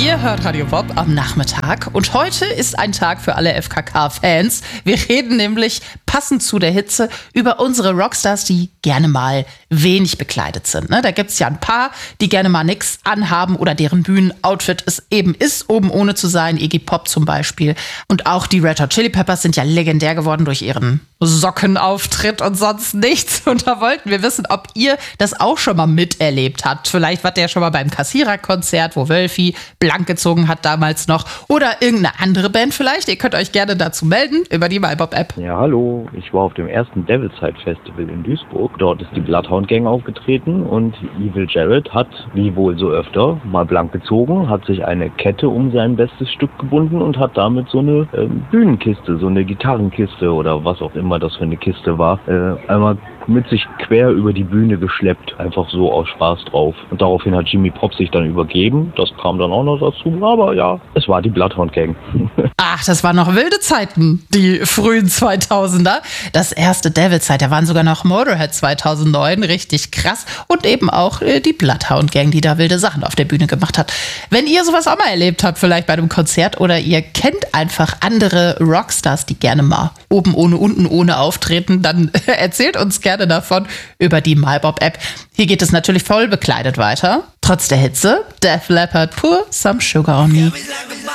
Ihr hört Radio Bob am Nachmittag und heute ist ein Tag für alle FKK-Fans. Wir reden nämlich passend zu der Hitze über unsere Rockstars, die gerne mal wenig bekleidet sind. Da gibt es ja ein paar, die gerne mal nichts anhaben oder deren Bühnenoutfit es eben ist, oben ohne zu sein. Iggy Pop zum Beispiel. Und auch die Red Hot Chili Peppers sind ja legendär geworden durch ihren Sockenauftritt und sonst nichts. Und da wollten wir wissen, ob ihr das auch schon mal miterlebt habt. Vielleicht wart ihr ja schon mal beim Kassierer-Konzert, wo Wölfi blank gezogen hat damals noch. Oder irgendeine andere Band vielleicht. Ihr könnt euch gerne dazu melden über die MyBob-App. Ja, hallo. Ich war auf dem ersten Devilside Festival in Duisburg. Dort ist die Bloodhound Gang aufgetreten und Evil Jared hat, wie wohl so öfter, mal blank gezogen, hat sich eine Kette um sein bestes Stück gebunden und hat damit so eine Bühnenkiste, so eine Gitarrenkiste oder was auch immer das für eine Kiste war, einmal mit sich quer über die Bühne geschleppt, einfach so aus Spaß drauf. Und daraufhin hat Jimmy Pop sich dann übergeben, das kam dann auch noch dazu, aber ja, es war die Bloodhound Gang. Ach, das waren noch wilde Zeiten, die frühen 2000er. Das erste Devilside, da waren sogar noch Motorhead 2009, richtig krass. Und eben auch die Bloodhound Gang, die da wilde Sachen auf der Bühne gemacht hat. Wenn ihr sowas auch mal erlebt habt, vielleicht bei einem Konzert oder ihr kennt einfach andere Rockstars, die gerne mal oben ohne, unten ohne auftreten, dann erzählt uns gerne davon über die MyBob-App. Hier geht es natürlich voll bekleidet weiter. Trotz der Hitze. Def Leppard, Pour Some Sugar on Me.